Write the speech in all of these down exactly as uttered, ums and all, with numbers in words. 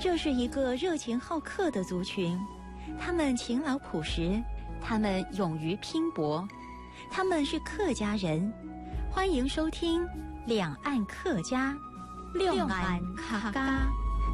这是一个热情好客的族群，他们勤劳朴实，他们勇于拼搏，他们是客家人。欢迎收听两岸客家，两岸客家。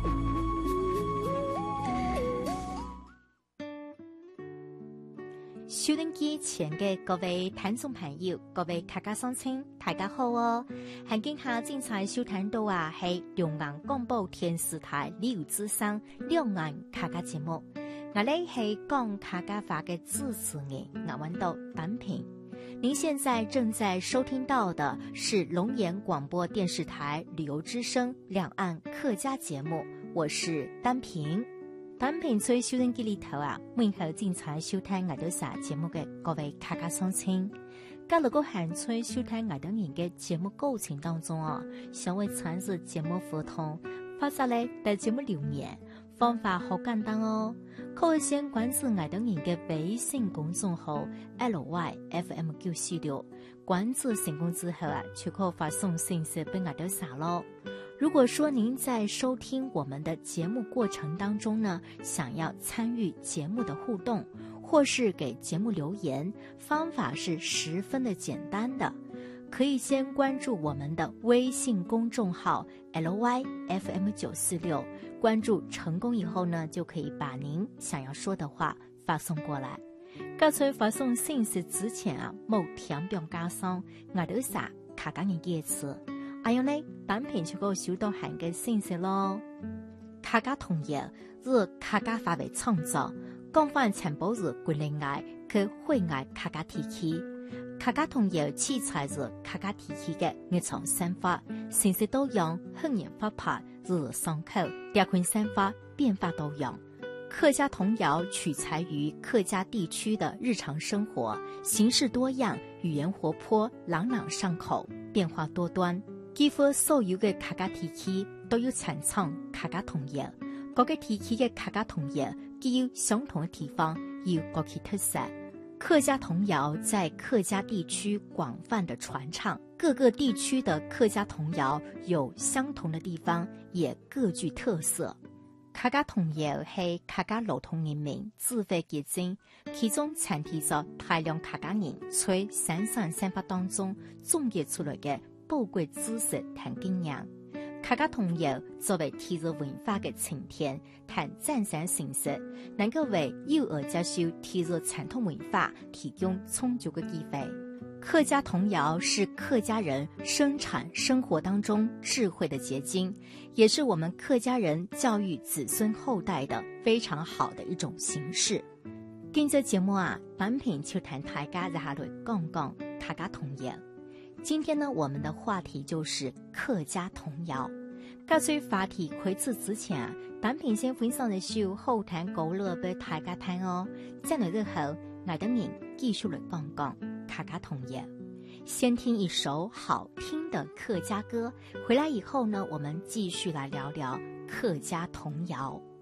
收音機前嘅各位聽眾朋友，各位客家鄉親，大家好哦！喺今下精彩收聽到啊，係中央廣播電視台劉志生兩岸客家節目。我哋係講客家話嘅主持人，我揾到單平。您現在正在收聽到的是龍岩廣播電視台旅遊之聲兩岸客家節目，我是單平。單平在收音機裏頭啊，每後精彩收聽我哋啥節目嘅各位客家鄉親。咁如果係在收聽我哋人嘅節目過程當中啊，想為參與節目互動，發出嚟對節目留言，方法好簡單哦，可以先關注我哋人嘅微信公眾號 L Y F M 九四六，關注成功之後啊，就可以發送信息俾我哋啥咯。如果說您在收聽我們的節目過程當中呢，想要參與節目的互動，或是給節目留言，方法是十分的簡單的，可以先關注我們的微信公眾號 L Y F M 九四六，關注成功以後呢，就可以把您想要說的話發送過來。剛才發送信息之前啊，冇填表加上我哋啥客家人嘅詞。還有呢，單片就個收到函嘅信息咯。客家童謠是客家話為創作，廣泛傳播是國內外及會外客家地區。客家童謠器材是客家地區嘅日常生活，信息多樣，方言活潑，日日雙口，地區生活變化多樣。客家童謠取材於客家地區的日常生活，形式多樣，語言活潑，朗朗上口，變化多端。幾乎所有嘅客家地區都有傳唱客家童謠，各個地區嘅客家童謠既有相同嘅地方，有各其特色。客家童謠在客家地區廣泛的傳唱，各個地區的客家童謠有相同的地方，也各具特色。客家童謠係客家老同人民智慧結晶，其中傳遞咗大量客家人在日常生活當中總結出來嘅寶貴知識同經驗。客家童謠作為體育文化嘅晴天同展示形式，能夠為幼兒接受體育傳統文化提供充足嘅機會。客家童謠是客家人生產生活當中智慧的結晶，也是我們客家人教育子孫後代的非常好的一種形式。今日節目啊，單品就談大家在下來講講客家童謠。今天呢，我們的話題就是客家童謠。在這話題開始之前啊，單品先分享一首後談歌樂俾大家聽哦。在那之後，我等人繼續來講講客家童謠。先聽一首好聽的客家歌，回來以後呢，我們繼續來聊聊客家童謠。